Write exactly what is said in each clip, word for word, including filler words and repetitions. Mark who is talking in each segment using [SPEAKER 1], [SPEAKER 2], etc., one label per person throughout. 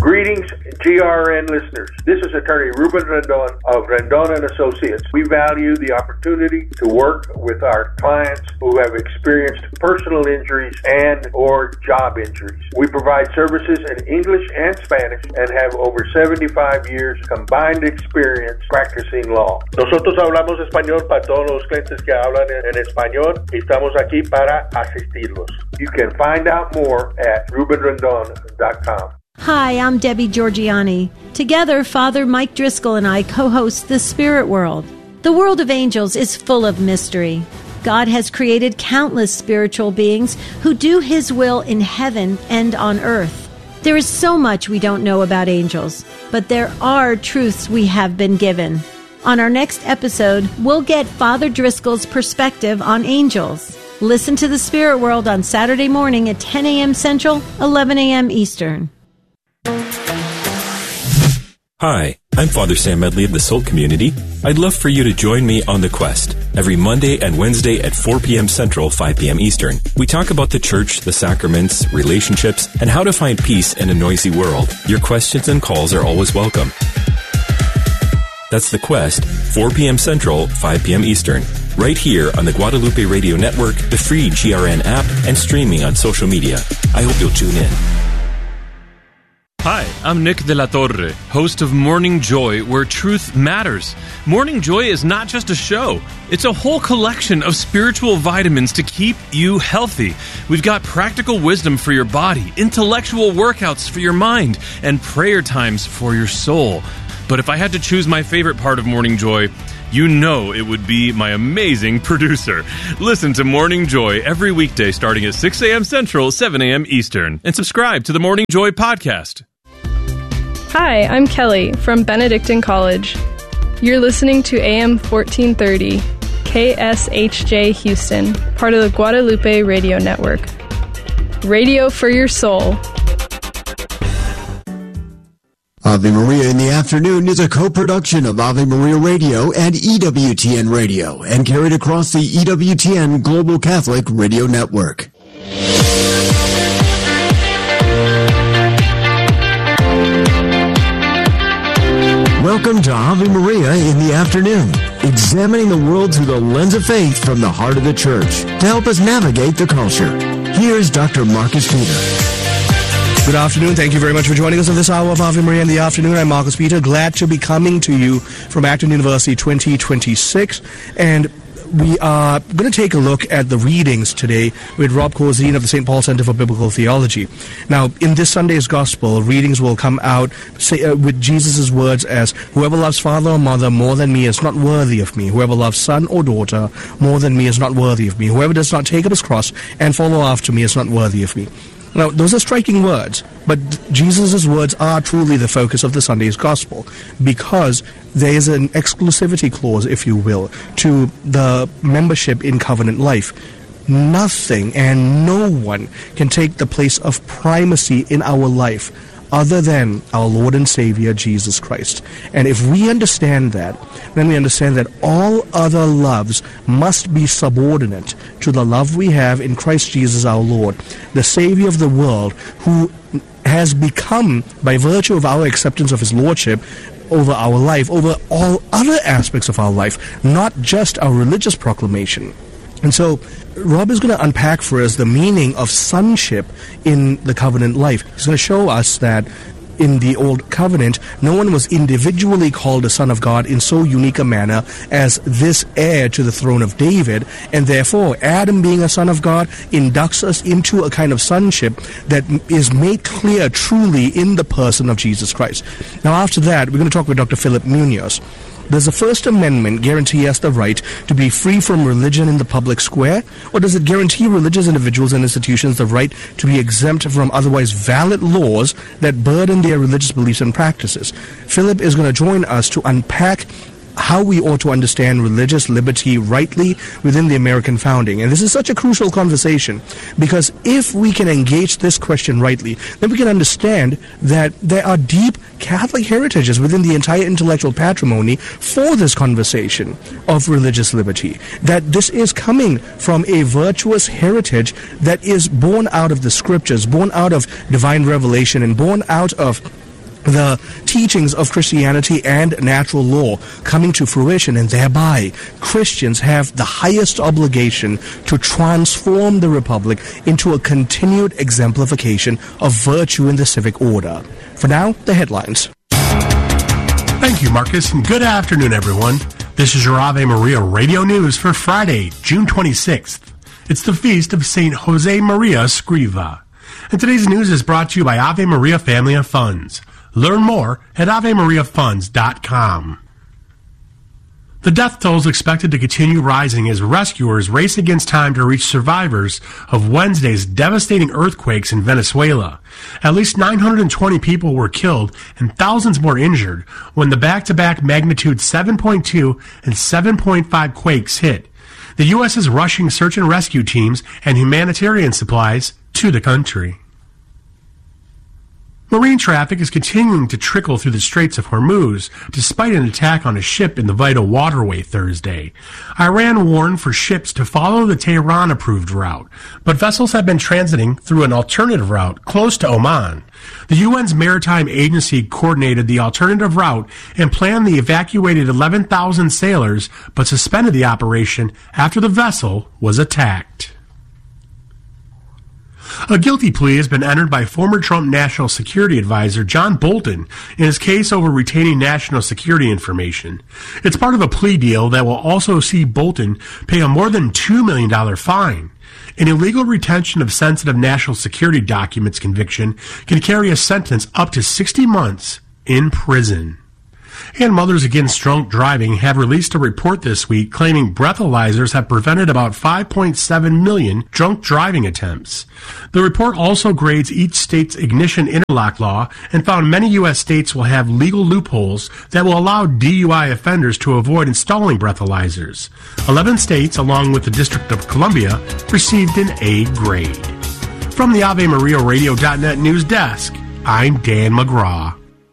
[SPEAKER 1] Greetings, G R N listeners. This is attorney Ruben Rendon of Rendon and Associates. We value the opportunity to work with our clients who have experienced personal injuries and or job injuries. We provide services in English and Spanish and have over seventy-five years combined experience practicing law. Nosotros hablamos español para todos los clientes que hablan en español y estamos aquí para asistirlos. You can find out more at ruben rendon dot com.
[SPEAKER 2] Hi, I'm Debbie Georgiani. Together, Father Mike Driscoll and I co-host The Spirit World. The world of angels is full of mystery. God has created countless spiritual beings who do His will in heaven and on earth. There is so much we don't know about angels, but there are truths we have been given. On our next episode, we'll get Father Driscoll's perspective on angels. Listen to The Spirit World on Saturday morning at ten a.m. Central, eleven a.m. Eastern.
[SPEAKER 3] Hi, I'm Father Sam Medley of the Soul Community. I'd love for you to join me on The Quest every Monday and Wednesday at four p.m. Central, five p.m. Eastern. We talk about the church, the sacraments, relationships, and how to find peace in a noisy world. Your questions and calls are always welcome. That's The Quest, four p.m. Central, five p.m. Eastern. Right here on the Guadalupe Radio Network, the free G R N app, and streaming on social media. I hope you'll tune in.
[SPEAKER 4] Hi, I'm Nick De La Torre, host of Morning Joy, where truth matters. Morning Joy is not just a show. It's a whole collection of spiritual vitamins to keep you healthy. We've got practical wisdom for your body, intellectual workouts for your mind, and prayer times for your soul. But if I had to choose my favorite part of Morning Joy, you know it would be my amazing producer. Listen to Morning Joy every weekday starting at six a.m. Central, seven a.m. Eastern. And subscribe to the Morning Joy podcast.
[SPEAKER 5] Hi, I'm Kelly from Benedictine College. You're listening to A M fourteen thirty, K S H J Houston, part of the Guadalupe Radio Network. Radio for your soul.
[SPEAKER 6] Ave Maria in the Afternoon is a co-production of Ave Maria Radio and E W T N Radio and carried across the E W T N Global Catholic Radio Network. Welcome to Ave Maria in the Afternoon, examining the world through the lens of faith from the heart of the Church to help us navigate the culture. Here's Doctor Marcus Peter.
[SPEAKER 7] Good afternoon. Thank you very much for joining us on this hour of Ave Maria in the Afternoon. I'm Marcus Peter, glad to be coming to you from Acton University twenty twenty-six. And we are going to take a look at the readings today with Rob Corzine of the Saint Paul Center for Biblical Theology. Now, in this Sunday's Gospel, readings will come out say, uh, with Jesus' words as, "Whoever loves father or mother more than me is not worthy of me. Whoever loves son or daughter more than me is not worthy of me. Whoever does not take up his cross and follow after me is not worthy of me." Now, those are striking words, but Jesus' words are truly the focus of the Sunday's Gospel, because there is an exclusivity clause, if you will, to the membership in covenant life. Nothing and no one can take the place of primacy in our life other than our Lord and Savior, Jesus Christ. And if we understand that, then we understand that all other loves must be subordinate to the love we have in Christ Jesus our Lord, the Savior of the world, who has become, by virtue of our acceptance of His Lordship over our life, over all other aspects of our life, not just our religious proclamation. And so Rob is going to unpack for us the meaning of sonship in the covenant life. He's going to show us that in the Old Covenant, no one was individually called a son of God in so unique a manner as this heir to the throne of David, and therefore Adam, being a son of God, inducts us into a kind of sonship that is made clear truly in the person of Jesus Christ. Now, after that, we're going to talk with Doctor Philip Munoz. Does the First Amendment guarantee us the right to be free from religion in the public square? Or does it guarantee religious individuals and institutions the right to be exempt from otherwise valid laws that burden their religious beliefs and practices? Philip is going to join us to unpack how we ought to understand religious liberty rightly within the American founding. And this is such a crucial conversation, because if we can engage this question rightly, then we can understand that there are deep Catholic heritages within the entire intellectual patrimony for this conversation of religious liberty. That this is coming from a virtuous heritage that is born out of the Scriptures, born out of divine revelation, and born out of the teachings of Christianity and natural law coming to fruition, and thereby Christians have the highest obligation to transform the Republic into a continued exemplification of virtue in the civic order. For now, the headlines.
[SPEAKER 8] Thank you, Marcus, and good afternoon, everyone. This is your Ave Maria Radio News for Friday, June twenty-sixth. It's the feast of Saint Jose Maria Escriva. And today's news is brought to you by Ave Maria Family of Funds. Learn more at ave maria funds dot com. The death toll is expected to continue rising as rescuers race against time to reach survivors of Wednesday's devastating earthquakes in Venezuela. At least nine hundred twenty people were killed and thousands more injured when the back-to-back magnitude seven point two and seven point five quakes hit. The U S is rushing search and rescue teams and humanitarian supplies to the country. Marine traffic is continuing to trickle through the Straits of Hormuz, despite an attack on a ship in the vital waterway Thursday. Iran warned for ships to follow the Tehran-approved route, but vessels have been transiting through an alternative route close to Oman. The U N's Maritime Agency coordinated the alternative route and planned the evacuated eleven thousand sailors, but suspended the operation after the vessel was attacked. A guilty plea has been entered by former Trump National Security Advisor John Bolton in his case over retaining national security information. It's part of a plea deal that will also see Bolton pay a more than two million dollars fine. An illegal retention of sensitive national security documents conviction can carry a sentence up to sixty months in prison. And Mothers Against Drunk Driving have released a report this week claiming breathalyzers have prevented about five point seven million drunk driving attempts. The report also grades each state's ignition interlock law and found many U S states will have legal loopholes that will allow D U I offenders to avoid installing breathalyzers. Eleven states, along with the District of Columbia, received an A grade. From the Ave Maria Radio dot net news desk, I'm Dan McGraw.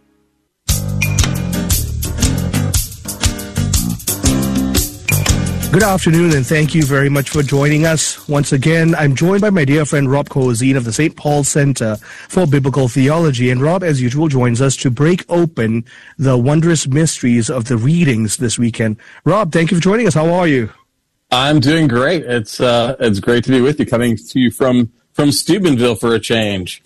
[SPEAKER 7] Good afternoon, and thank you very much for joining us. Once again, I'm joined by my dear friend Rob Kozine of the Saint Paul Center for Biblical Theology. And Rob, as usual, joins us to break open the wondrous mysteries of the readings this weekend. Rob, thank you for joining us. How are you?
[SPEAKER 9] I'm doing great. It's uh, it's great to be with you, coming to you from, from Steubenville for a change.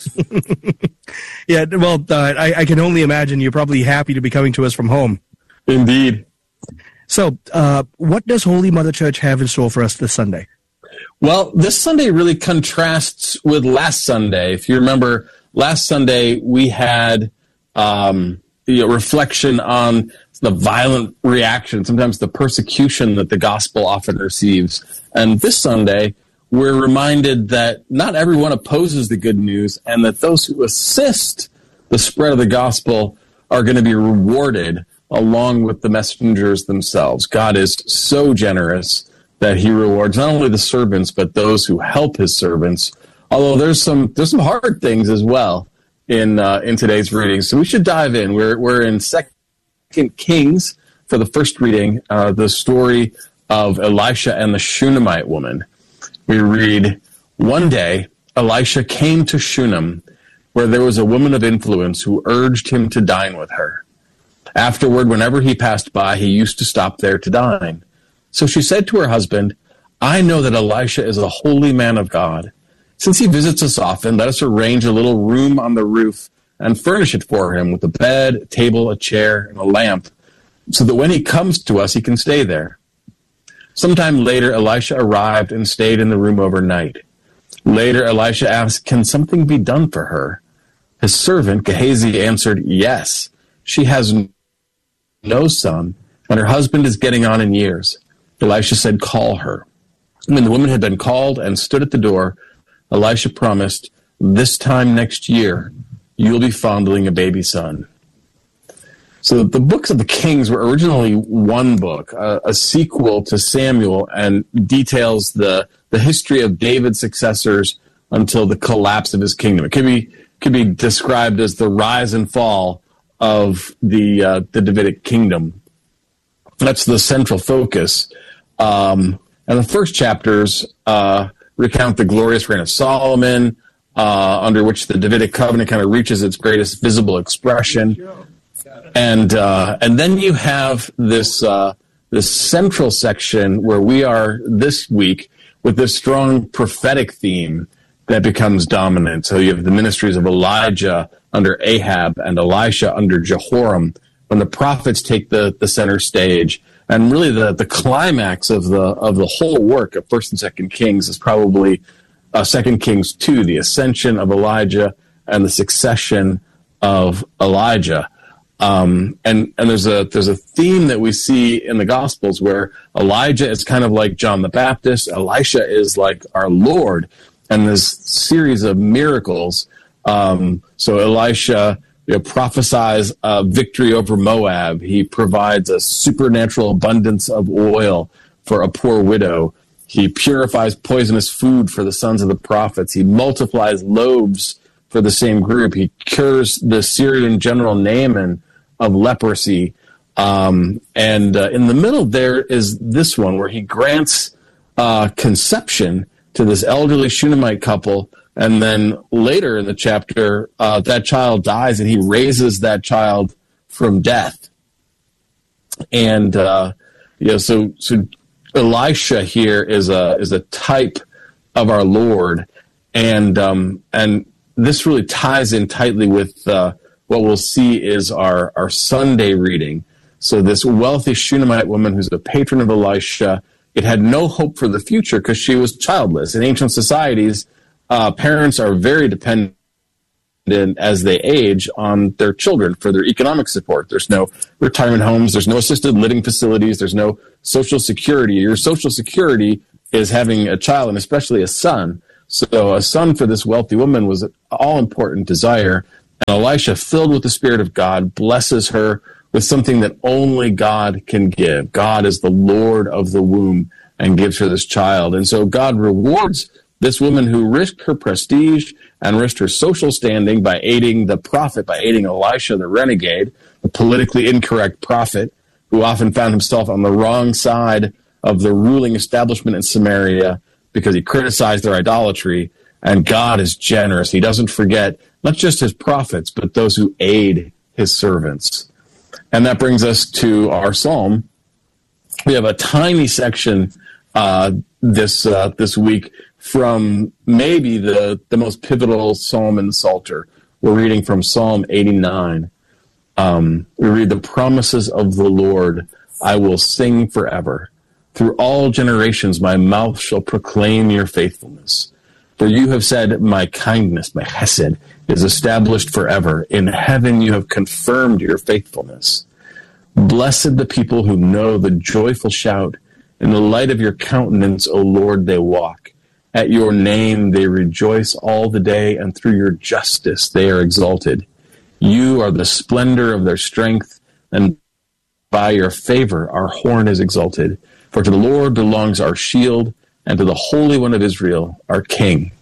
[SPEAKER 7] Yeah, well, uh, I, I can only imagine you're probably happy to be coming to us from home.
[SPEAKER 9] Indeed.
[SPEAKER 7] So, uh, what does Holy Mother Church have in store for us this Sunday?
[SPEAKER 9] Well, this Sunday really contrasts with last Sunday. If you remember, last Sunday we had um, you know, reflection on the violent reaction, sometimes the persecution that the gospel often receives. And this Sunday, we're reminded that not everyone opposes the good news, and that those who assist the spread of the gospel are going to be rewarded along with the messengers themselves. God is so generous that he rewards not only the servants, but those who help his servants. Although there's some there's some hard things as well in uh, in today's reading. So we should dive in. We're we're in Second Kings for the first reading, uh, the story of Elisha and the Shunammite woman. We read, one day Elisha came to Shunem, where there was a woman of influence who urged him to dine with her. Afterward, whenever he passed by, he used to stop there to dine. So she said to her husband, I know that Elisha is a holy man of God. Since he visits us often, let us arrange a little room on the roof and furnish it for him with a bed, a table, a chair, and a lamp, so that when he comes to us, he can stay there. Sometime later, Elisha arrived and stayed in the room overnight. Later, Elisha asked, can something be done for her? His servant, Gehazi, answered, yes. She has no son, and her husband is getting on in years. Elisha said, call her. When the woman had been called and stood at the door, Elisha promised, this time next year, you'll be fondling a baby son. So the books of the Kings were originally one book, a, a sequel to Samuel, and details the, the history of David's successors until the collapse of his kingdom. It could be, could be described as the rise and fall of the uh, the Davidic kingdom. That's the central focus. Um, and the first chapters uh, recount the glorious reign of Solomon, uh, under which the Davidic covenant kind of reaches its greatest visible expression. And uh, and then you have this uh, this central section where we are this week with this strong prophetic theme that becomes dominant. So you have the ministries of Elijah under Ahab and Elisha under Jehoram, when the prophets take the, the center stage. And really the, the climax of the of the whole work of First and Second Kings is probably uh, Second Kings two, the ascension of Elijah and the succession of Elijah. Um, and, and there's a, there's a theme that we see in the Gospels where Elijah is kind of like John the Baptist. Elisha is like our Lord. And this series of miracles. Um, so Elisha, you know, prophesies uh, victory over Moab. He provides a supernatural abundance of oil for a poor widow. He purifies poisonous food for the sons of the prophets. He multiplies loaves for the same group. He cures the Syrian general Naaman of leprosy. Um, and uh, in the middle there is this one where he grants uh, conception to this elderly Shunammite couple. And then later in the chapter, uh, that child dies and he raises that child from death. And, uh, you know, so, so Elisha here is a, is a type of our Lord. And, um, and this really ties in tightly with, uh, what we'll see is our, our Sunday reading. So this wealthy Shunammite woman who's a patron of Elisha, it had no hope for the future because she was childless. In ancient societies, uh, parents are very dependent as they age on their children for their economic support. There's no retirement homes. There's no assisted living facilities. There's no social security. Your social security is having a child, and especially a son. So a son for this wealthy woman was an all-important desire. And Elisha, filled with the Spirit of God, blesses her with something that only God can give. God is the Lord of the womb and gives her this child. And so God rewards this woman who risked her prestige and risked her social standing by aiding the prophet, by aiding Elisha, the renegade, the politically incorrect prophet, who often found himself on the wrong side of the ruling establishment in Samaria because he criticized their idolatry. And God is generous. He doesn't forget not just his prophets, but those who aid his servants. And that brings us to our psalm. We have a tiny section uh, this uh, this week from maybe the, the most pivotal psalm in the Psalter. We're reading from Psalm eighty-nine. Um, we read, "The promises of the Lord I will sing forever. Through all generations my mouth shall proclaim your faithfulness. For you have said, my kindness, my chesed, is established forever. In heaven you have confirmed your faithfulness. Blessed the people who know the joyful shout. In the light of your countenance, O Lord, they walk. At your name they rejoice all the day, and through your justice they are exalted. You are the splendor of their strength, and by your favor our horn is exalted. For to the Lord belongs our shield, and to the Holy One of Israel, our King."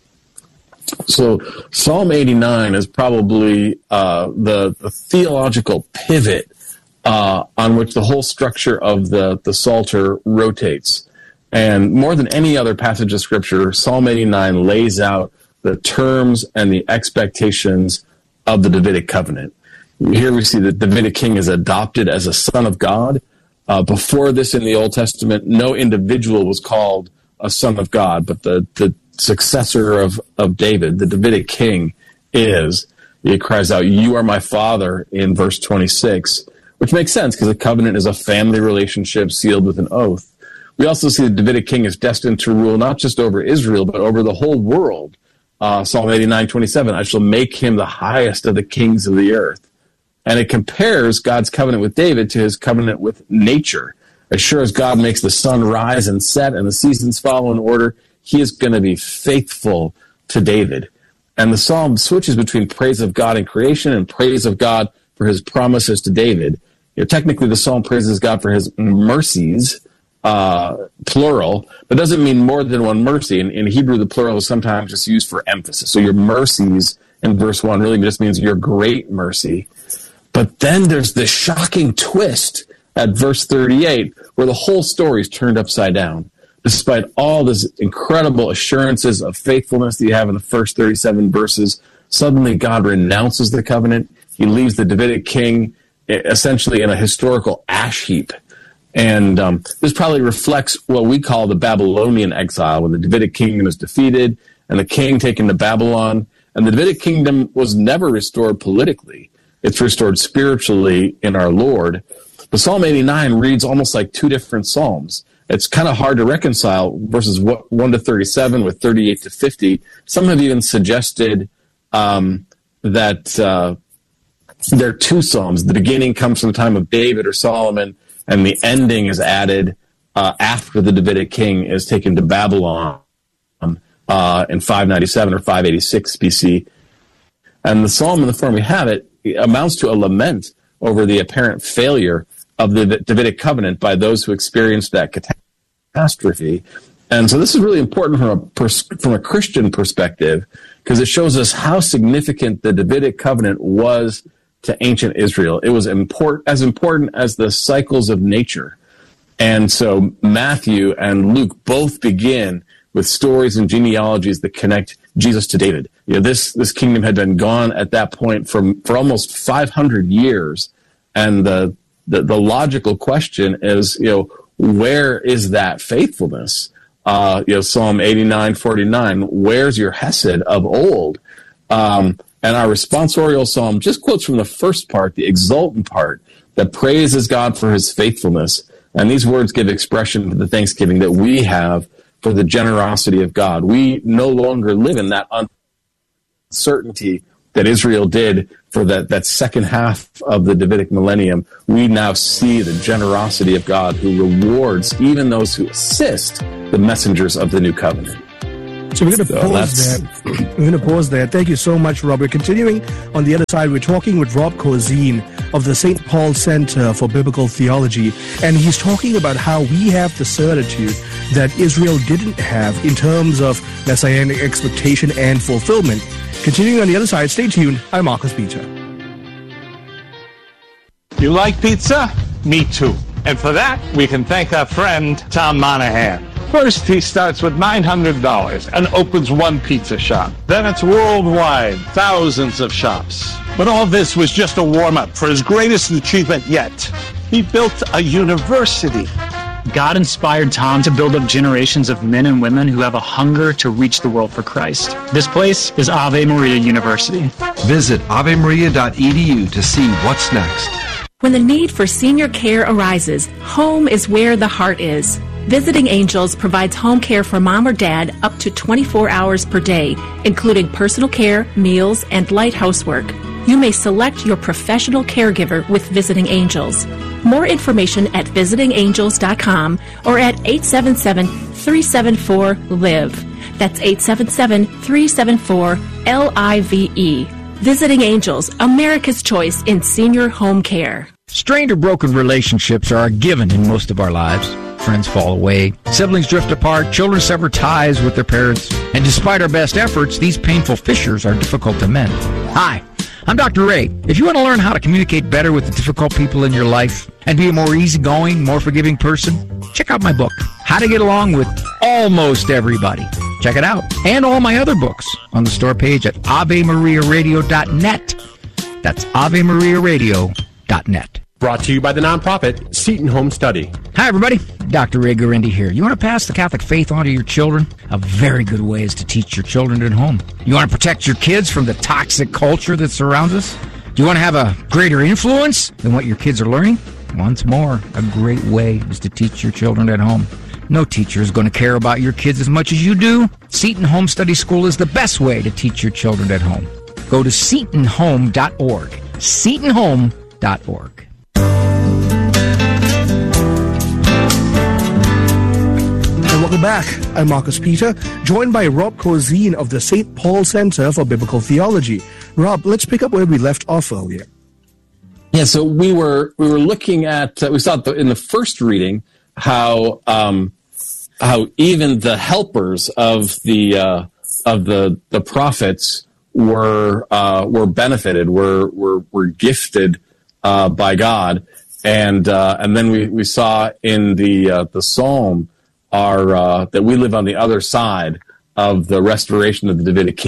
[SPEAKER 9] So Psalm eighty-nine is probably uh, the, the theological pivot uh, on which the whole structure of the, the Psalter rotates. And more than any other passage of Scripture, Psalm eighty-nine lays out the terms and the expectations of the Davidic covenant. Here we see that the Davidic king is adopted as a son of God. Uh, before this in the Old Testament, no individual was called a son of God, but the, the successor of, of David, the Davidic king, is. He cries out, "You are my father," in verse twenty-six, which makes sense because a covenant is a family relationship sealed with an oath. We also see the Davidic king is destined to rule not just over Israel, but over the whole world. Uh, Psalm eighty-nine twenty-seven, "I shall make him the highest of the kings of the earth." And it compares God's covenant with David to his covenant with nature. As sure as God makes the sun rise and set and the seasons follow in order, he is going to be faithful to David. And the psalm switches between praise of God in creation and praise of God for his promises to David. You know, technically, the psalm praises God for his mercies, uh, plural, but doesn't mean more than one mercy. In, in Hebrew, the plural is sometimes just used for emphasis. So your mercies in verse one really just means your great mercy. But then there's this shocking twist at verse thirty-eight where the whole story is turned upside down. despite all this incredible assurances of faithfulness that you have in the first thirty-seven verses, suddenly God renounces the covenant. He leaves the Davidic king essentially in a historical ash heap. And um, this probably reflects what we call the Babylonian exile, when the Davidic kingdom is defeated and the king taken to Babylon. And the Davidic kingdom was never restored politically. It's restored spiritually in our Lord. But Psalm eighty-nine reads almost like two different psalms. It's kind of hard to reconcile verses one to thirty-seven with thirty-eight to fifty. Some have even suggested um, that uh, there are two psalms. The beginning comes from the time of David or Solomon, and the ending is added uh, after the Davidic king is taken to Babylon uh, in five ninety-seven or five eighty-six B C. And the psalm in the form we have it, it amounts to a lament over the apparent failure of the Davidic covenant by those who experienced that catastrophe. And so this is really important from a pers- from a Christian perspective, because it shows us how significant the Davidic covenant was to ancient Israel. It was import- as important as the cycles of nature. And so Matthew and Luke both begin with stories and genealogies that connect Jesus to David. You know, this, this kingdom had been gone at that point for, for almost five hundred years. And the, the, the logical question is, you know, where is that faithfulness? Uh, you know, Psalm eighty-nine forty-nine, where's your hesed of old? Um, and our responsorial psalm just quotes from the first part, the exultant part, that praises God for his faithfulness. And these words give expression to the thanksgiving that we have for the generosity of God. We no longer live in that uncertainty that Israel did for that, that second half of the Davidic millennium. We now see the generosity of God, who rewards even those who assist the messengers of the new covenant.
[SPEAKER 7] So we're going to
[SPEAKER 9] So
[SPEAKER 7] pause there. We're going to pause there. Thank you so much, Rob. We're continuing on the other side. We're talking with Rob Corzine of the Saint Paul Center for Biblical Theology, and he's talking about how we have the certitude that Israel didn't have in terms of messianic expectation and fulfillment. Continuing on the other side, stay tuned. I'm Marcus Peter.
[SPEAKER 10] You like pizza? Me too. And for that, we can thank our friend Tom Monahan. First, he starts with nine hundred dollars and opens one pizza shop. Then it's worldwide, thousands of shops. But all this was just a warm-up for his greatest achievement yet. He built a university.
[SPEAKER 11] God inspired Tom to build up generations of men and women who have a hunger to reach the world for Christ. This place is Ave Maria University.
[SPEAKER 12] Visit ave maria dot e d u to see what's next.
[SPEAKER 13] When the need for senior care arises, home is where the heart is. Visiting Angels provides home care for mom or dad up to twenty-four hours per day, including personal care, meals, and light housework. You may select your professional caregiver with Visiting Angels. More information at visiting angels dot com or at eight seven seven, three seven four, L I V E. That's eight seven seven, three seven four, L I V E. Visiting Angels, America's choice in senior home care.
[SPEAKER 14] Strained or broken relationships are a given in most of our lives. Friends fall away, siblings drift apart, children sever ties with their parents, and despite our best efforts, these painful fissures are difficult to mend. Hi, I'm Doctor Ray. If you want to learn how to communicate better with the difficult people in your life and be a more easygoing, more forgiving person, check out my book, How to Get Along with Almost Everybody. Check it out. And all my other books on the store page at ave maria radio dot net. That's ave maria radio dot net.
[SPEAKER 15] Brought to you by the nonprofit Seton Home Study.
[SPEAKER 14] Hi, everybody. Doctor Ray Guarendi here. You want to pass the Catholic faith on to your children? A very good way is to teach your children at home. You want to protect your kids from the toxic culture that surrounds us? Do you want to have a greater influence than what your kids are learning? Once more, a great way is to teach your children at home. No teacher is going to care about your kids as much as you do. Seton Home Study School is the best way to teach your children at home. Go to seton home dot org. seton home dot org.
[SPEAKER 7] Welcome back. I'm Marcus Peter, joined by Rob Corzine of the Saint Paul Center for Biblical Theology. Rob, let's pick up where we left off earlier.
[SPEAKER 9] Yeah, so we were we were looking at uh, we saw the, in the first reading how um, how even the helpers of the uh, of the the prophets were uh, were benefited, were were were gifted uh, by God, and uh, and then we, we saw in the uh, the psalm. are uh, that we live on the other side of the restoration of the Davidic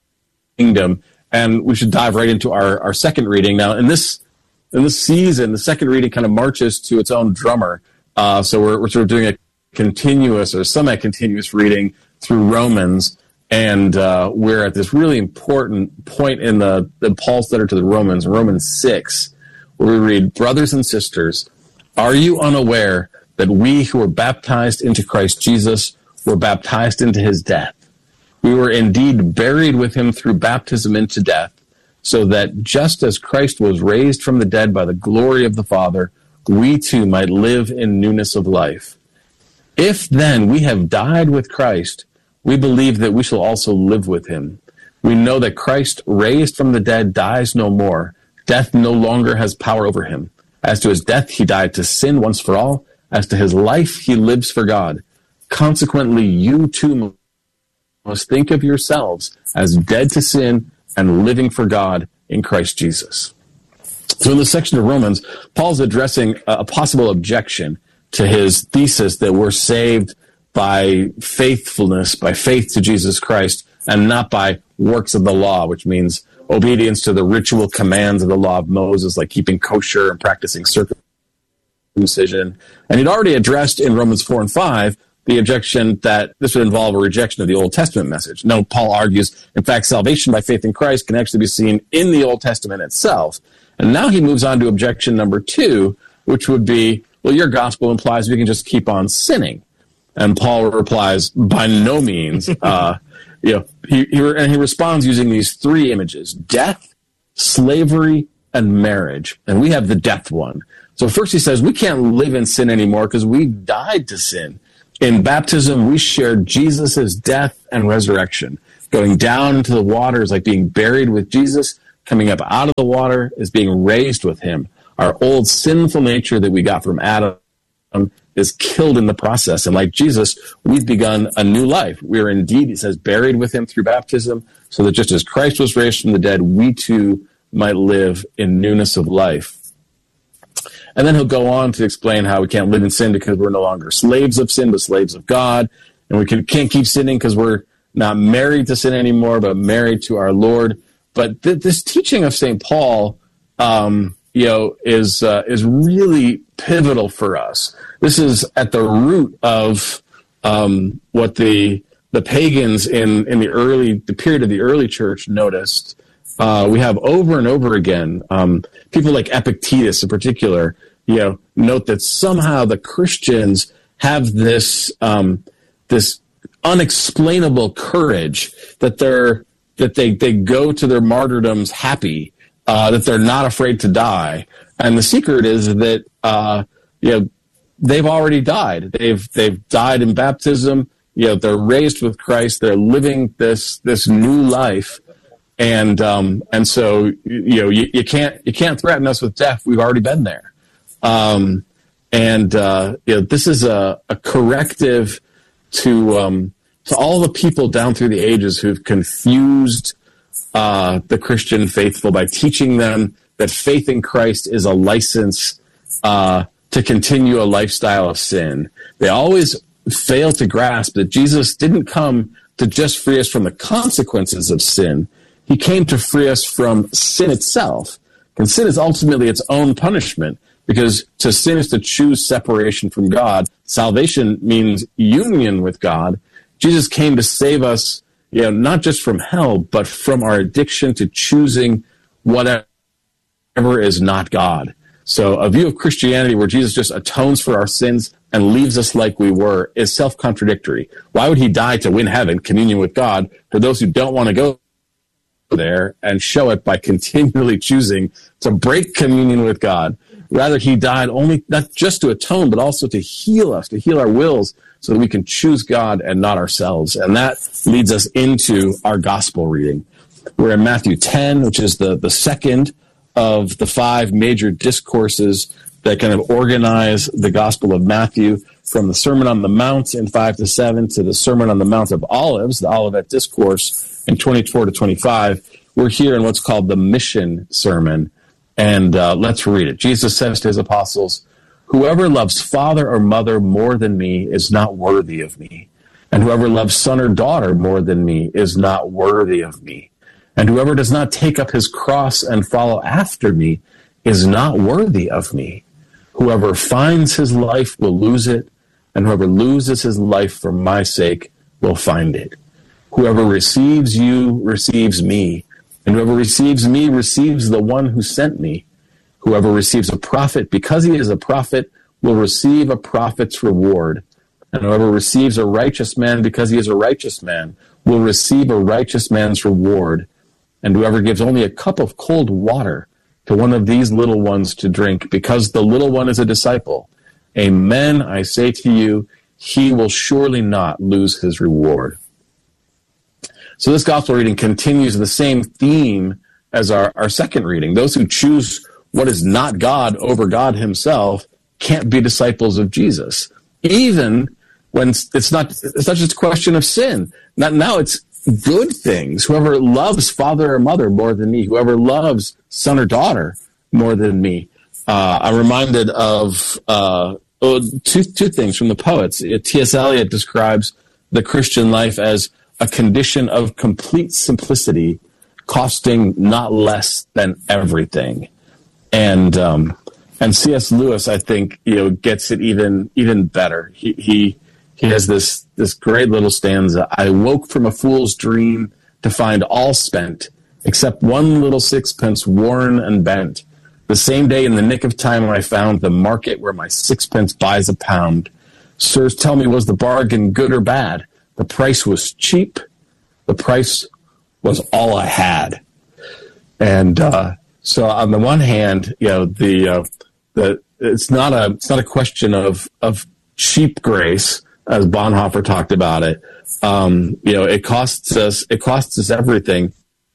[SPEAKER 9] kingdom. And we should dive right into our, our second reading. Now, in this in this season, the second reading kind of marches to its own drummer. Uh, so we're, we're sort of doing a continuous or semi-continuous reading through Romans. And uh, we're at this really important point in the, the Paul's letter to the Romans, Romans six, where we read, "Brothers and sisters, are you unaware that we who were baptized into Christ Jesus were baptized into his death? We were indeed buried with him through baptism into death, so that just as Christ was raised from the dead by the glory of the Father, we too might live in newness of life. If then we have died with Christ, we believe that we shall also live with him. We know that Christ, raised from the dead, dies no more. Death no longer has power over him. As to his death, he died to sin once for all. As to his life, he lives for God. Consequently, you too must think of yourselves as dead to sin and living for God in Christ Jesus." So in this section of Romans, Paul's addressing a possible objection to his thesis that we're saved by faithfulness, by faith to Jesus Christ, and not by works of the law, which means obedience to the ritual commands of the law of Moses, like keeping kosher and practicing circumcision. And he'd already addressed in Romans four and five the objection that this would involve a rejection of the Old Testament message. No, Paul argues, in fact, salvation by faith in Christ can actually be seen in the Old Testament itself. And now he moves on to objection number two, which would be, well, your gospel implies we can just keep on sinning. And Paul replies, by no means. Uh, you know, he, he, and he responds using these three images: death, slavery, and marriage. And we have the death one. So first he says, we can't live in sin anymore because we died to sin. In baptism, we shared Jesus' death and resurrection. Going down into the water is like being buried with Jesus. Coming up out of the water is being raised with him. Our old sinful nature that we got from Adam is killed in the process. And like Jesus, we've begun a new life. We are indeed, he says, buried with him through baptism, so that just as Christ was raised from the dead, we too might live in newness of life. And then he'll go on to explain how we can't live in sin because we're no longer slaves of sin, but slaves of God. And we can, can't keep sinning because we're not married to sin anymore, but married to our Lord. But th- this teaching of Saint Paul, um, you know, is uh, is really pivotal for us. This is at the root of um, what the the pagans in, in the early the period of the early church noticed. Uh, we have over and over again, um, people like Epictetus in particular, you know, note that somehow the Christians have this um, this unexplainable courage that they're that they, they go to their martyrdoms happy, uh, that they're not afraid to die. And the secret is that uh, you know, they've already died. They've they've died in baptism. You know, they're raised with Christ. They're living this this new life. And um, and so you know you, you can't you can't threaten us with death. We've already been there, um, and uh, you know, this is a, a corrective to um, to all the people down through the ages who've confused uh, the Christian faithful by teaching them that faith in Christ is a license uh, to continue a lifestyle of sin. They always fail to grasp that Jesus didn't come to just free us from the consequences of sin. He came to free us from sin itself. And sin is ultimately its own punishment, because to sin is to choose separation from God. Salvation means union with God. Jesus came to save us, you know, not just from hell, but from our addiction to choosing whatever is not God. So a view of Christianity where Jesus just atones for our sins and leaves us like we were is self-contradictory. Why would he die to win heaven, communion with God, for those who don't want to go there and show it by continually choosing to break communion with God? Rather, he died only not just to atone, but also to heal us, to heal our wills, so that we can choose God and not ourselves. And that leads us into our gospel reading. We're in Matthew ten, which is the, the second of the five major discourses that kind of organize the Gospel of Matthew, from the Sermon on the Mount in five to seven to the Sermon on the Mount of Olives, the Olivet Discourse, in twenty-four to twenty-five. We're here in what's called the Mission Sermon, and uh, let's read it. Jesus says to his apostles, Whoever loves father or mother more than me is not worthy of me. And whoever loves son or daughter more than me is not worthy of me. And whoever does not take up his cross and follow after me is not worthy of me. Whoever finds his life will lose it, and whoever loses his life for my sake will find it. Whoever receives you receives me, and whoever receives me receives the one who sent me. Whoever receives a prophet because he is a prophet will receive a prophet's reward. And whoever receives a righteous man because he is a righteous man will receive a righteous man's reward. And whoever gives only a cup of cold water to one of these little ones to drink because the little one is a disciple, amen, I say to you, he will surely not lose his reward. So this gospel reading continues the same theme as our, our second reading. Those who choose what is not God over God himself can't be disciples of Jesus. Even when it's not, it's not just a question of sin. Not, now it's good things. Whoever loves father or mother more than me, whoever loves son or daughter more than me. Uh, I'm reminded of uh, oh, two, two things from the poets. T S Eliot describes the Christian life as a condition of complete simplicity, costing not less than everything. And um, and C S Lewis, I think, you know, gets it even even better. He he he has this this great little stanza. I woke from a fool's dream to find all spent, except one little sixpence worn and bent. The same day in the nick of time I found the market where my sixpence buys a pound. Sirs, tell me, was the bargain good or bad? The price was cheap. The price was all I had. And uh so on the one hand, you know, the uh, the it's not a it's not a question of of cheap grace, as Bonhoeffer talked about it. Um, you know, it costs us it costs us everything.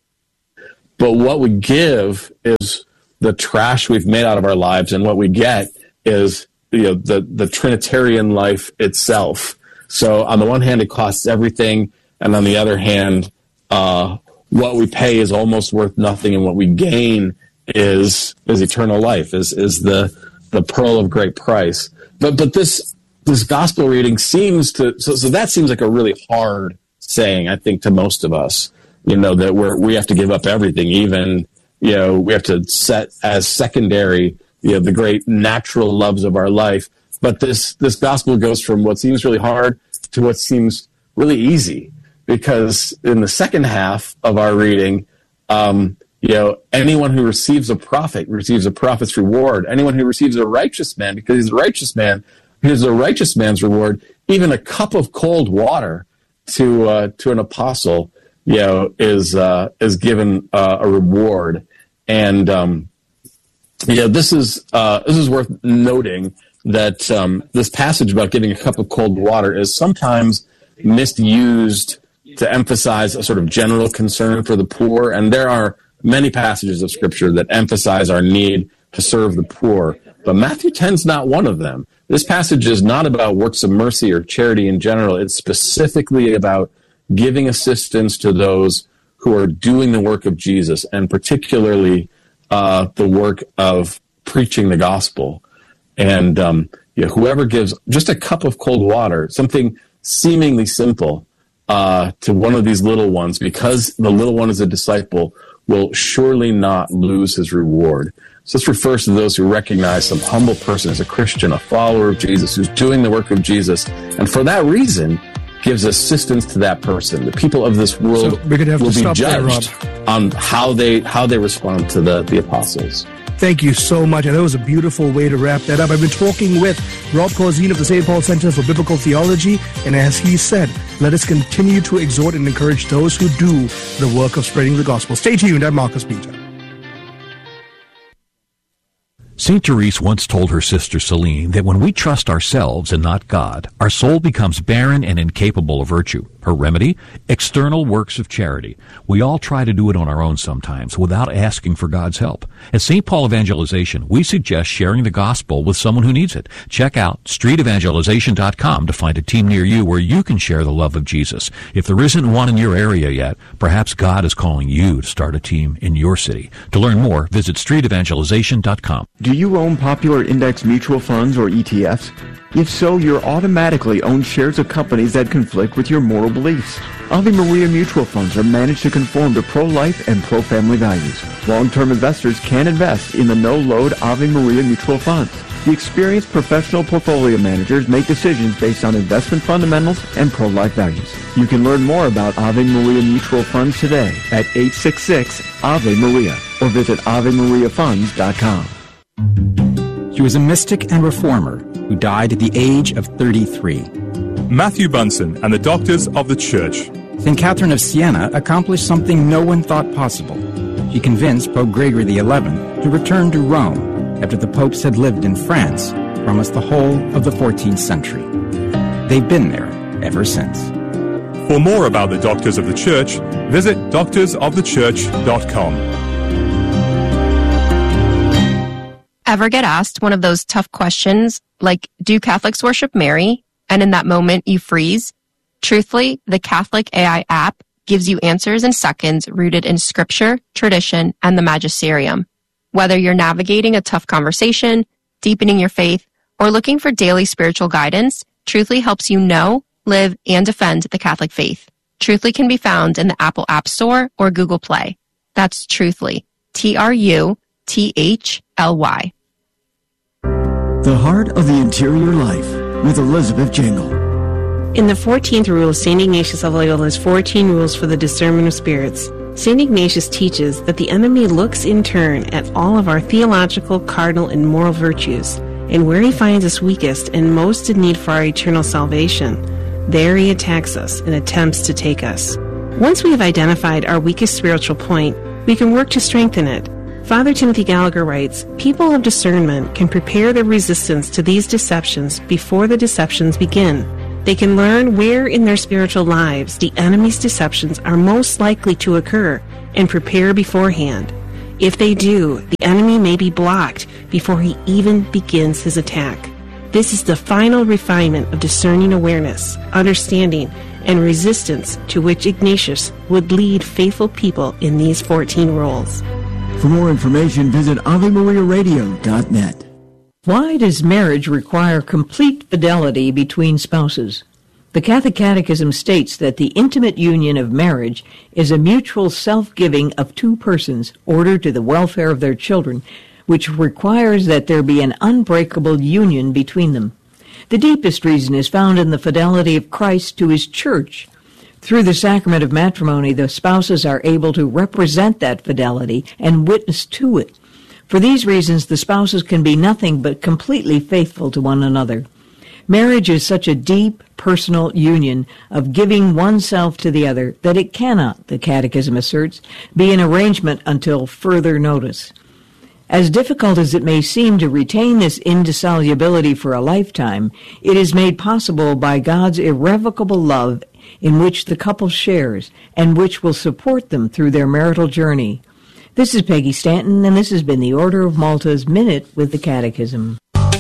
[SPEAKER 9] But what we give is the trash we've made out of our lives, and what we get is, you know, the the Trinitarian life itself. So on the one hand, it costs everything, and on the other hand, uh, what we pay is almost worth nothing, and what we gain is is eternal life, is is the the pearl of great price. But but this this gospel reading seems to so so that seems like a really hard saying, I think, to most of us. You know, that we're we have to give up everything, even, you know, we have to set as secondary, you know, the great natural loves of our life. But this this gospel goes from what seems really hard to what seems really easy. Because in the second half of our reading, um, you know, anyone who receives a prophet receives a prophet's reward. Anyone who receives a righteous man, because he's a righteous man, here's a righteous man's reward. Even a cup of cold water to uh, to an apostle, you know, is uh, is given uh, a reward. And um, you know, this is uh, this is worth noting that um, this passage about giving a cup of cold water is sometimes misused to emphasize a sort of general concern for the poor. And there are many passages of Scripture that emphasize our need to serve the poor. But Matthew ten is not one of them. This passage is not about works of mercy or charity in general. It's specifically about giving assistance to those who are doing the work of Jesus, and particularly uh, the work of preaching the gospel. And um, you know, whoever gives just a cup of cold water, something seemingly simple, uh, to one of these little ones, because the little one is a disciple, will surely not lose his reward. So this refers to those who recognize some humble person as a Christian, a follower of Jesus, who's doing the work of Jesus, and for that reason gives assistance to that person. The people of this world
[SPEAKER 7] so we're gonna have
[SPEAKER 9] will
[SPEAKER 7] to
[SPEAKER 9] be
[SPEAKER 7] stop
[SPEAKER 9] judged
[SPEAKER 7] there, Rob.
[SPEAKER 9] on how they how they respond to the, the apostles.
[SPEAKER 7] Thank you so much. And that was a beautiful way to wrap that up. I've been talking with Rob Corzine of the Saint Paul Center for Biblical Theology. And as he said, let us continue to exhort and encourage those who do the work of spreading the gospel. Stay tuned. I'm Marcus Peter.
[SPEAKER 16] Saint Therese once told her sister Celine that when we trust ourselves and not God, our soul becomes barren and incapable of virtue. Her remedy? External works of charity. We all try to do it on our own sometimes without asking for God's help. At Saint Paul Evangelization, we suggest sharing the gospel with someone who needs it. Check out street evangelization dot com to find a team near you where you can share the love of Jesus. If there isn't one in your area yet, perhaps God is calling you to start a team in your city. To learn more, visit street evangelization dot com.
[SPEAKER 17] Do you own popular index mutual funds or E T Fs? If so, you're automatically own shares of companies that conflict with your moral beliefs. Ave Maria mutual funds are managed to conform to pro-life and pro-family values. Long-term investors can invest in the no-load Ave Maria mutual funds. The experienced professional portfolio managers make decisions based on investment fundamentals and pro-life values. You can learn more about Ave Maria mutual funds today at eight six six Ave Maria or visit ave maria funds dot com.
[SPEAKER 18] He was a mystic and reformer who died at the age of thirty-three.
[SPEAKER 19] Matthew Bunsen and the Doctors of the Church.
[SPEAKER 18] Saint Catherine of Siena accomplished something no one thought possible. She convinced Pope Gregory the eleventh to return to Rome after the popes had lived in France for almost the whole of the fourteenth century. They've been there ever since.
[SPEAKER 19] For more about the Doctors of the Church, visit doctors of the church dot com.
[SPEAKER 20] Ever get asked one of those tough questions like, do Catholics worship Mary? And in that moment you freeze? Truthfully, the Catholic A I app gives you answers in seconds rooted in scripture, tradition, and the magisterium. Whether you're navigating a tough conversation, deepening your faith, or looking for daily spiritual guidance, Truthfully helps you know, live, and defend the Catholic faith. Truthfully can be found in the Apple App Store or Google Play. That's Truthfully. T R U T H L Y.
[SPEAKER 6] The Heart of the Interior Life with Elizabeth Jingle.
[SPEAKER 21] In the fourteenth rule of Saint Ignatius of Loyola's fourteen Rules for the Discernment of Spirits, Saint Ignatius teaches that the enemy looks in turn at all of our theological, cardinal, and moral virtues, and where he finds us weakest and most in need for our eternal salvation, there he attacks us and attempts to take us. Once we have identified our weakest spiritual point, we can work to strengthen it. Father Timothy Gallagher writes, people of discernment can prepare their resistance to these deceptions before the deceptions begin. They can learn where in their spiritual lives the enemy's deceptions are most likely to occur and prepare beforehand. If they do, the enemy may be blocked before he even begins his attack. This is the final refinement of discerning awareness, understanding, and resistance to which Ignatius would lead faithful people in these fourteen roles.
[SPEAKER 6] For more information, visit ave maria radio dot net.
[SPEAKER 22] Why does marriage require complete fidelity between spouses? The Catholic Catechism states that the intimate union of marriage is a mutual self-giving of two persons ordered to the welfare of their children, which requires that there be an unbreakable union between them. The deepest reason is found in the fidelity of Christ to his church. Through the sacrament of matrimony, the spouses are able to represent that fidelity and witness to it. For these reasons, the spouses can be nothing but completely faithful to one another. Marriage is such a deep, personal union of giving oneself to the other that it cannot, the Catechism asserts, be an arrangement until further notice. As difficult as it may seem to retain this indissolubility for a lifetime, it is made possible by God's irrevocable love in which the couple shares and which will support them through their marital journey. This is Peggy Stanton, and this has been the Order of Malta's Minute with the Catechism.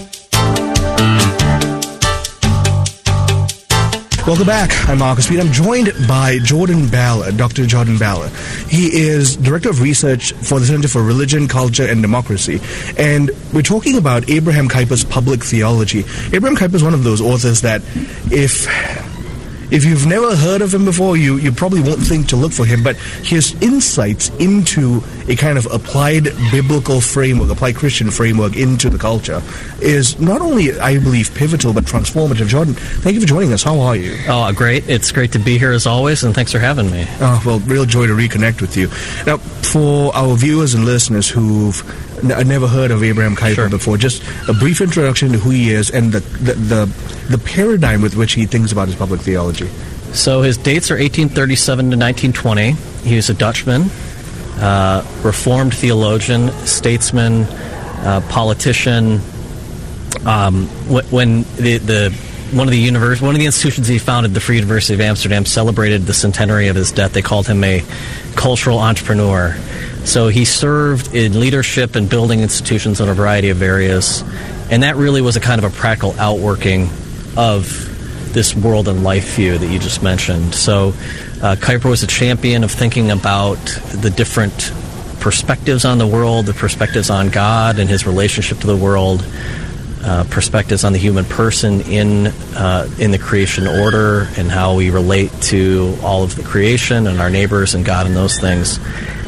[SPEAKER 7] Welcome back. I'm Marcus Peter. I'm joined by Jordan Ballard, Doctor Jordan Ballard. He is Director of Research for the Center for Religion, Culture, and Democracy. And we're talking about Abraham Kuyper's public theology. Abraham Kuyper is one of those authors that if... If you've never heard of him before, you, you probably won't think to look for him, but his insights into a kind of applied biblical framework, applied Christian framework into the culture is not only, I believe, pivotal, but transformative. Jordan, thank you for joining us. How are you?
[SPEAKER 23] Oh, great. It's great to be here as always, and thanks for having me.
[SPEAKER 7] Oh, well, real joy to reconnect with you. Now, for our viewers and listeners who've n- never heard of Abraham Kuyper sure. before, just a brief introduction to who he is and the, the, the, the paradigm with which he thinks about his public theology.
[SPEAKER 23] So his dates are eighteen thirty-seven to nineteen twenty. He was a Dutchman, uh, Reformed theologian, statesman, uh, politician. Um, when the, the one of the univers- one of the institutions he founded, the Free University of Amsterdam, celebrated the centenary of his death. They called him a cultural entrepreneur. So he served in leadership and building institutions in a variety of areas, and that really was a kind of a practical outworking of this world and life view that you just mentioned. So uh, Kuyper was a champion of thinking about the different perspectives on the world, the perspectives on God and his relationship to the world, uh, perspectives on the human person in uh, in the creation order and how we relate to all of the creation and our neighbors and God and those things.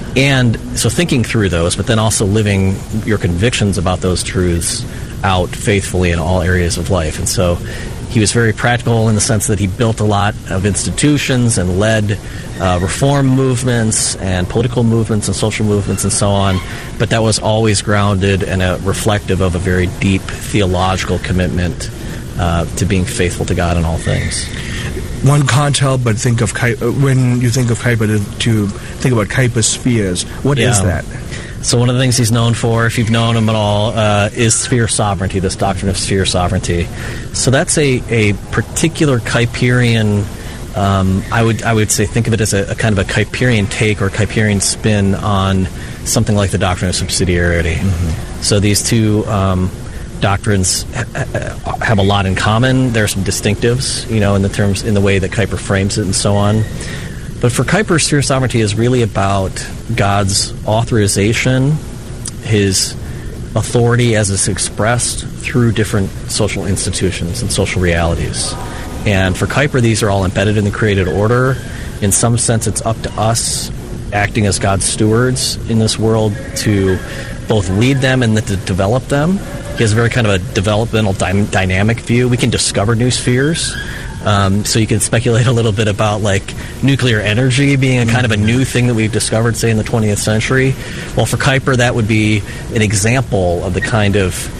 [SPEAKER 23] And so thinking through those, but then also living your convictions about those truths out faithfully in all areas of life. And so he was very practical in the sense that he built a lot of institutions and led uh, reform movements and political movements and social movements and so on, but that was always grounded and a reflective of a very deep theological commitment uh, to being faithful to God in all things.
[SPEAKER 7] One can't help but think of Kuyper, when you think of Kuyper, to, to think about Kuyper's spheres. What
[SPEAKER 23] yeah.
[SPEAKER 7] is that?
[SPEAKER 23] So one of the things he's known for, if you've known him at all, uh, is sphere sovereignty, this doctrine of sphere sovereignty. So that's a, a particular Kuyperian, um, I would I would say think of it as a, a kind of a Kuyperian take or Kuyperian spin on something like the doctrine of subsidiarity. Mm-hmm. So these two um, doctrines ha- have a lot in common. There are some distinctives, you know, in the terms, in the way that Kuyper frames it and so on. But for Kuyper, sphere sovereignty is really about God's authorization, his authority as it's expressed through different social institutions and social realities. And for Kuyper, these are all embedded in the created order. In some sense, it's up to us, acting as God's stewards in this world, to both lead them and to develop them. He has a very kind of a developmental dy- dynamic view. We can discover new spheres. Um, so you can speculate a little bit about like nuclear energy being a kind of a new thing that we've discovered, say, in the twentieth century. Well, for Kuyper, that would be an example of the kind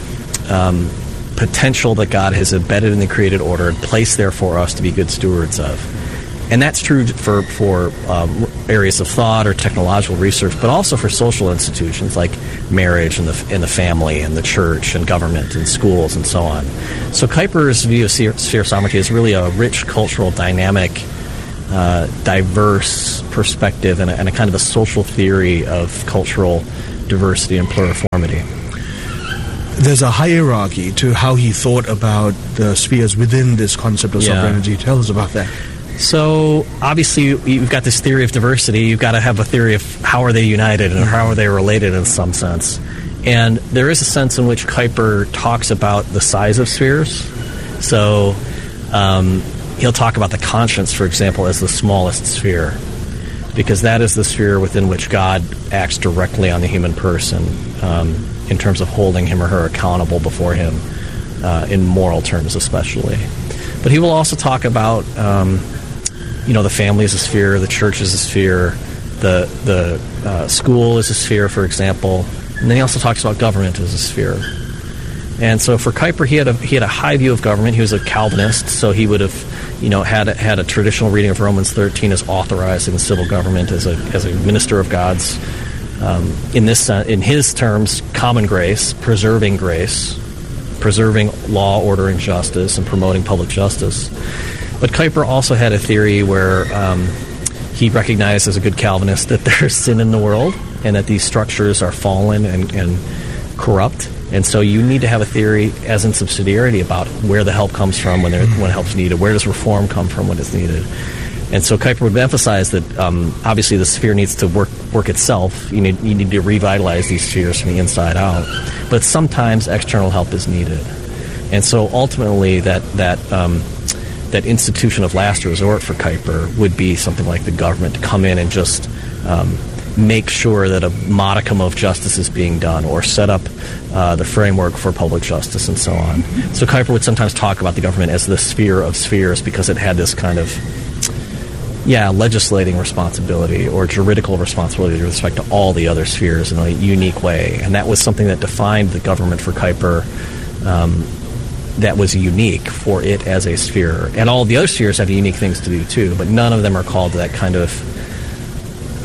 [SPEAKER 23] of um, potential that God has embedded in the created order and placed there for us to be good stewards of. And that's true for, for um, areas of thought or technological research, but also for social institutions like marriage and the, and the family and the church and government and schools and so on. So Kuyper's view of sphere sovereignty is really a rich, cultural, dynamic, uh, diverse perspective and a, and a kind of a social theory of cultural diversity and pluriformity.
[SPEAKER 7] There's a hierarchy to how he thought about the spheres within this concept of
[SPEAKER 23] Yeah.
[SPEAKER 7] sovereignty. Tell us about that.
[SPEAKER 23] So obviously you've got this theory of diversity. You've got to have a theory of how are they united and how are they related in some sense. And there is a sense in which Kuyper talks about the size of spheres. So um, he'll talk about the conscience, for example, as the smallest sphere, because that is the sphere within which God acts directly on the human person um, in terms of holding him or her accountable before him, uh, in moral terms especially. But he will also talk about um, you know, the family is a sphere, the church is a sphere, the the uh, school is a sphere, for example, and then he also talks about government as a sphere. And so for Kuyper, he had a he had a high view of government. He was a Calvinist, so he would have, you know, had a, had a traditional reading of Romans thirteen as authorizing the civil government as a as a minister of God's, um, in this uh, in his terms, common grace, preserving grace, preserving law, order, and justice, and promoting public justice. But Kuyper also had a theory where um, he recognized as a good Calvinist that there's sin in the world and that these structures are fallen and, and corrupt. And so you need to have a theory, as in subsidiarity, about where the help comes from when, there, when help's needed. Where does reform come from when it's needed? And so Kuyper would emphasize that um, obviously the sphere needs to work work itself. You need, you need to revitalize these spheres from the inside out. But sometimes external help is needed. And so ultimately that that um, that institution of last resort for Kuyper would be something like the government to come in and just um, make sure that a modicum of justice is being done, or set up uh, the framework for public justice and so on. So Kuyper would sometimes talk about the government as the sphere of spheres because it had this kind of, yeah, legislating responsibility or juridical responsibility with respect to all the other spheres in a unique way. And that was something that defined the government for Kuyper, um, that was unique for it as a sphere. And all the other spheres have unique things to do too, but none of them are called to that kind of,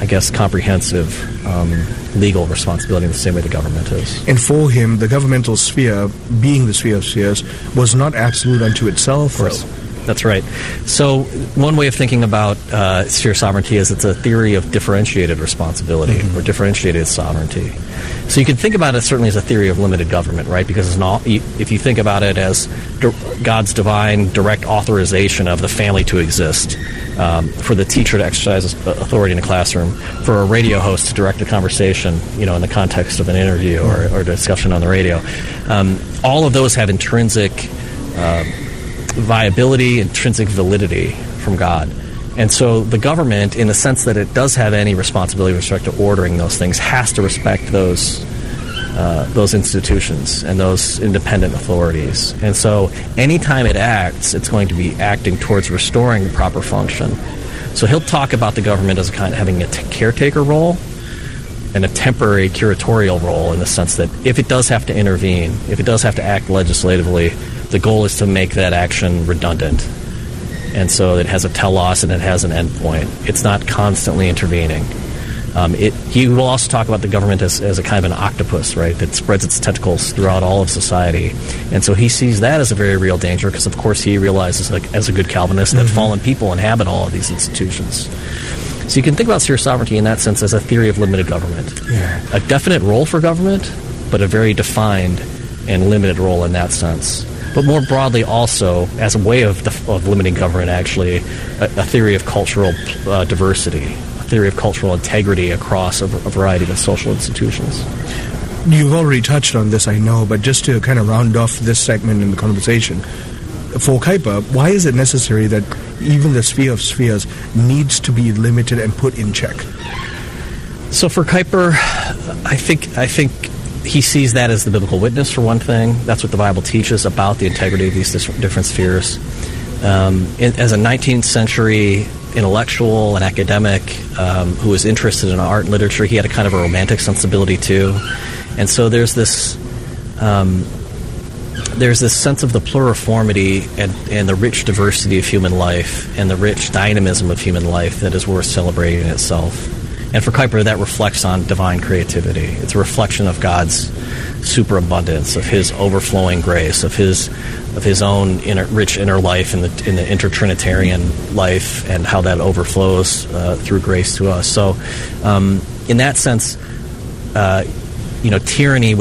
[SPEAKER 23] I guess, comprehensive um, legal responsibility in the same way the government is.
[SPEAKER 7] And for him, the governmental sphere, being the sphere of spheres, was not absolute unto itself.
[SPEAKER 23] Right. That's right. So one way of thinking about uh, sphere sovereignty is it's a theory of differentiated responsibility mm-hmm. or differentiated sovereignty. So you can think about it certainly as a theory of limited government, right? Because it's not, if you think about it as God's divine direct authorization of the family to exist, um, for the teacher to exercise authority in a classroom, for a radio host to direct a conversation, you know, in the context of an interview or, or discussion on the radio, um, all of those have intrinsic uh, viability, intrinsic validity from God. And so the government, in the sense that it does have any responsibility with respect to ordering those things, has to respect those uh, those institutions and those independent authorities. And so anytime it acts, it's going to be acting towards restoring proper function. So he'll talk about the government as kind of having a t- caretaker role and a temporary curatorial role, in the sense that if it does have to intervene, if it does have to act legislatively, the goal is to make that action redundant. And so it has a telos and it has an endpoint. It's not constantly intervening. Um, it, he will also talk about the government as, as a kind of an octopus, right, that spreads its tentacles throughout all of society. And so he sees that as a very real danger, because, of course, he realizes, like, as a good Calvinist, that mm-hmm. fallen people inhabit all of these institutions. So you can think about sphere sovereignty in that sense as a theory of limited government.
[SPEAKER 7] Yeah.
[SPEAKER 23] A definite role for government, but a very defined and limited role in that sense. But more broadly also, as a way of, def- of limiting government, actually, a, a theory of cultural uh, diversity, a theory of cultural integrity across a, a variety of social institutions.
[SPEAKER 7] You've already touched on this, I know, but just to kind of round off this segment in the conversation, for Kuyper, why is it necessary that even the sphere of spheres needs to be limited and put in check?
[SPEAKER 23] So for Kuyper, I think I think he sees that as the biblical witness, for one thing. That's what the Bible teaches about the integrity of these different spheres. Um, in, as a nineteenth century intellectual and academic um, who was interested in art and literature, he had a kind of a romantic sensibility too. And so there's this... Um, There's this sense of the pluriformity and, and the rich diversity of human life and the rich dynamism of human life that is worth celebrating in itself. And for Kuyper, that reflects on divine creativity. It's a reflection of God's superabundance, of His overflowing grace, of His of His own inner, rich inner life in the in the intertrinitarian life, and how that overflows uh, through grace to us. So, um, in that sense, uh, you know, tyranny